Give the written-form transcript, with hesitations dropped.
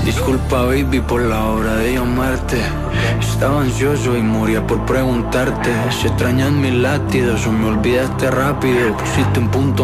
Disculpa baby por la hora de llamarte. Estaba ansioso y moría por preguntarte. Se extrañan mis latidos o me olvidaste rápido. Pusiste un punto